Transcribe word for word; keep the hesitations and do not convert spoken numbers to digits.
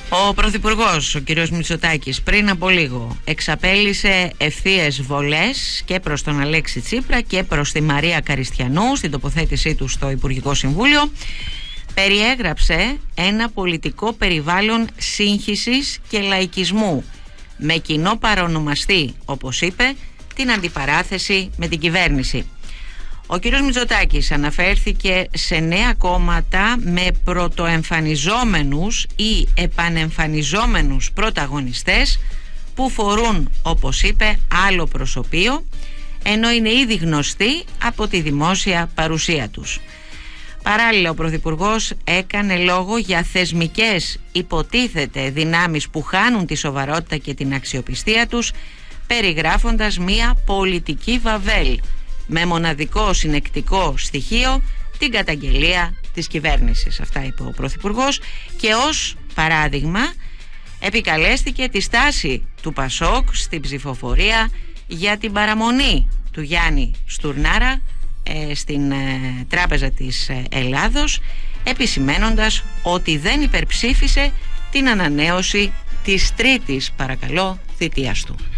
Ο Πρωθυπουργός, ο κ. Μητσοτάκης, πριν από λίγο εξαπέλυσε ευθείες βολές και προς τον Αλέξη Τσίπρα και προς τη Μαρία Καριστιανού στην τοποθέτησή του στο Υπουργικό Συμβούλιο. Περιέγραψε ένα πολιτικό περιβάλλον σύγχυσης και λαϊκισμού με κοινό παρονομαστή, όπως είπε, την αντιπαράθεση με την κυβέρνηση. Ο κύριος Μητσοτάκης αναφέρθηκε σε νέα κόμματα με πρωτοεμφανιζόμενους ή επανεμφανιζόμενους πρωταγωνιστές που φορούν, όπως είπε, άλλο προσωπείο, ενώ είναι ήδη γνωστοί από τη δημόσια παρουσία τους. Παράλληλα, ο Πρωθυπουργός έκανε λόγο για θεσμικές υποτίθεται δυνάμεις που χάνουν τη σοβαρότητα και την αξιοπιστία τους, περιγράφοντας μία πολιτική βαβέλ με μοναδικό συνεκτικό στοιχείο την καταγγελία της κυβέρνησης. Αυτά είπε ο Πρωθυπουργός και ως παράδειγμα επικαλέστηκε τη στάση του Πασόκ στην ψηφοφορία για την παραμονή του Γιάννη Στουρνάρα ε, στην ε, Τράπεζα της ε, Ελλάδος, επισημένοντας ότι δεν υπερψήφισε την ανανέωση της τρίτης, παρακαλώ, θητείας του.